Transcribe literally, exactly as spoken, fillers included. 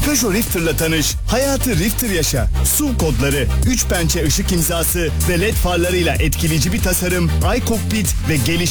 Peugeot Rifter'la tanış. Hayatı Rifter yaşa. S U V kodları, üç pençe ışık imzası ve led farlarıyla etkileyici bir tasarım, iCockpit ve geliş